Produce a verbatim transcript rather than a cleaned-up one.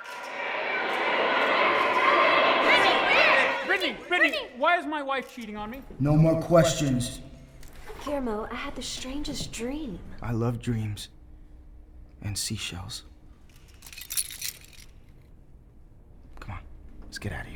Brittany, Brittany, why is my wife cheating on me? No more questions. Guillermo, I had the strangest dream. I love dreams. And seashells. Come on, let's get out of here.